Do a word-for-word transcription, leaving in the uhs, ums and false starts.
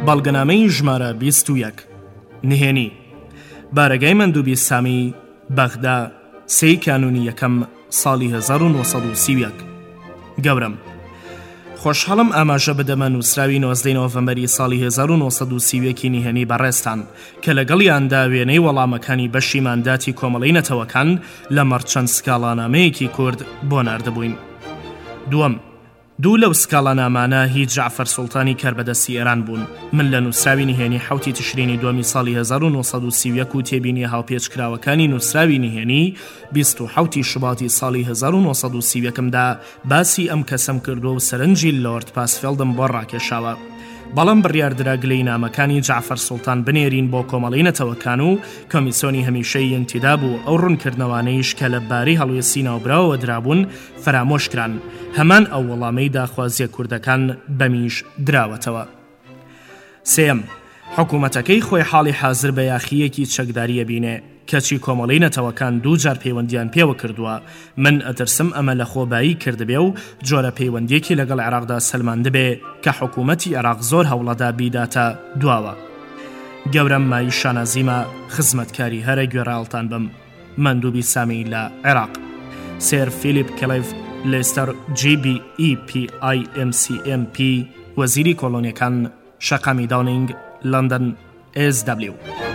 بەڵگەنامەی ژمارە بیست و یەک نهێنی بارەگای مەندووبی سامی بەغدا سێی کانونی یەکەم ساڵی هەزار و نۆسەد و سی و یەک. گەورم خۆشحاڵم ئاماژە بدەمە نووسراوی نۆزدەی نۆڤەمبەری ساڵی هەزار و نۆسەد و سی و یەکی نهێنی بەڕێستان کە لەگەڵیاندا وێنەی وەڵامەکانی بەشی مانداتی کۆمەڵەی نەتەوەکان لە مەڕچەند سکاڵانامەیەکی کورد بۆ ناردەبووین. دووەم، دوو لەو سکاڵانامانە هیچ جعفەر سوڵتانی کەربەدەستی ئێران بوون. من لە نووسراوی نهێنی حوتی تشرینی دووەمی ساڵی هەزار و نۆسەد و سی و یەک و تێبینی هاوپێچکراوەکانی نووسراوی نهێنی بیست و حوتی شوباتی ساڵی هەزار و نۆسەد و سی و یەکمدا باسی ئەم کەسەم کردو و سەرنجی لۆرد پاسفێڵدم بۆ ڕاکێشاوە. بەڵام بڕیاردرا گلەی نامەکانی جعفەر سوڵتان بنێرین بۆ کۆمەڵەی نەتەوەکان و کۆمیسیۆنی هەمیشەی ئینتیدا بوو ئەو ڕوونکردنەوانەیش کە لە باری هەڵوێستی ناوبراوەوە درابوون فرامۆشکران. هەمان ئەو وەڵامەی داخوازیە کوردەکان بەمیش دراوەتەوە. سێم، حکوومەتەکەی خۆی حاڵی حازر بە یاخیەکی چەکداریە بینێ کەچی کۆمەڵەی نەتەوەکان دوو جار پەیوەندیان پێوە کردووە. من ئەترسم ئەمە لە خۆبایی کردبێ و جۆرە پەیوەندیەکی لەگەڵ عێراقدا سەلمان دەبێ کە حکوومەتی عێراق زۆر هەوڵەدا بیداتە دواوە. گەورم مای شانازیمە خزمەتکاری هەرە گوێڕاڵتان بم. مەندووبی سامی لە عێراق. سێر فیلیپ کلیف لێستەر جی بی ئی پی آی ئێم سی ئێم پی وەزیری کۆلۆنیەکان شەقامی داونینگ لەندەن ئێس دەبلیو.